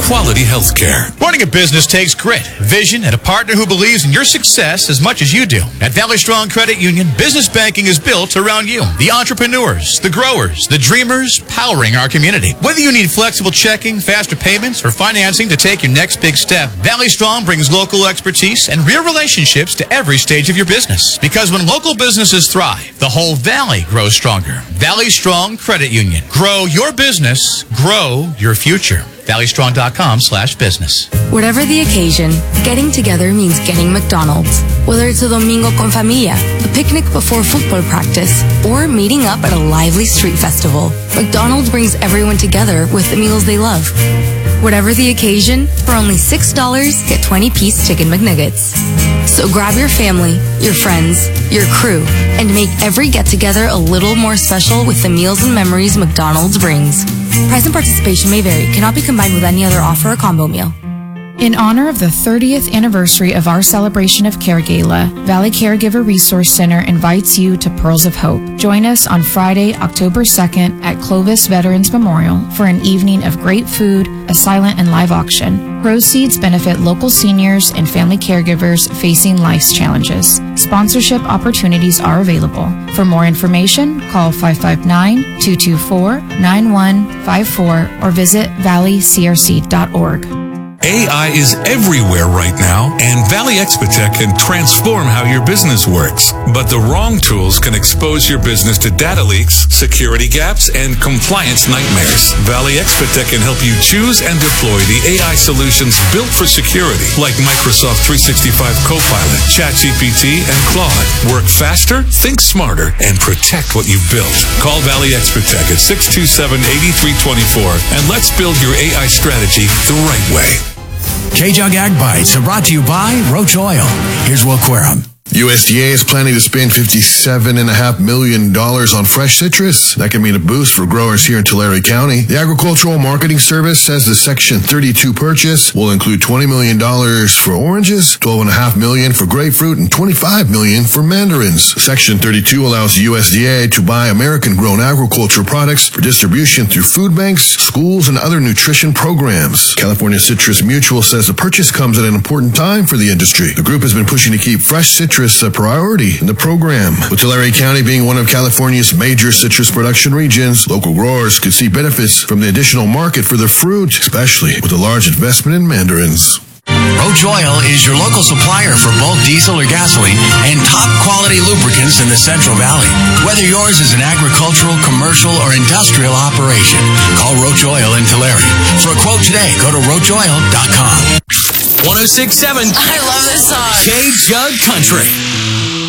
quality health care. Running a business takes grit, vision, and a partner who believes in your success as much as you do. At Valley Strong Credit Union, business banking is built around you. The entrepreneurs, the growers, the dreamers powering our community. Whether you need flexible checking, faster payments, or financing to take your next big step, Valley Strong brings local expertise and real relationships to every stage of your business. Because when local businesses thrive, the whole valley grows stronger. Valley Strong Credit Union. Grow your business, grow your future. ValleyStrong.com/business. Whatever the occasion, getting together means getting McDonald's. Whether it's a domingo con familia, a picnic before football practice, or meeting up at a lively street festival, McDonald's brings everyone together with the meals they love. Whatever the occasion, for only $6, get 20-piece Chicken McNuggets. So grab your family, your friends, your crew, and make every get-together a little more special with the meals and memories McDonald's brings. Price and participation may vary. Cannot be combined with any other offer or combo meal. In honor of the 30th anniversary of our Celebration of Care Gala, Valley Caregiver Resource Center invites you to Pearls of Hope. Join us on Friday, October 2nd at Clovis Veterans Memorial for an evening of great food, a silent and live auction. Proceeds benefit local seniors and family caregivers facing life's challenges. Sponsorship opportunities are available. For more information, call 559-224-9154 or visit valleycrc.org. AI is everywhere right now, and Valley Expatech can transform how your business works. But the wrong tools can expose your business to data leaks, security gaps, and compliance nightmares. Valley Expatech can help you choose and deploy the AI solutions built for security, like Microsoft 365 Copilot, ChatGPT, and Claude. Work faster, think smarter, and protect what you've built. Call Valley Expatech at 627-8324, and let's build your AI strategy the right way. K-Jug Ag Bites are brought to you by Roach Oil. Here's Will Querum. USDA is planning to spend $57.5 million on fresh citrus. That can mean a boost for growers here in Tulare County. The Agricultural Marketing Service says the Section 32 purchase will include $20 million for oranges, $12.5 million for grapefruit, and $25 million for mandarins. Section 32 allows the USDA to buy American-grown agriculture products for distribution through food banks, schools, and other nutrition programs. California Citrus Mutual says the purchase comes at an important time for the industry. The group has been pushing to keep fresh citrus a priority in the program. With Tulare County being one of California's major citrus production regions, local growers could see benefits from the additional market for their fruit, especially with a large investment in mandarins. Roach Oil is your local supplier for bulk diesel or gasoline and top quality lubricants in the Central Valley. Whether yours is an agricultural, commercial, or industrial operation, call Roach Oil in Tulare. For a quote today, go to roachoil.com. 106.7. I love this song. K-Jug Country.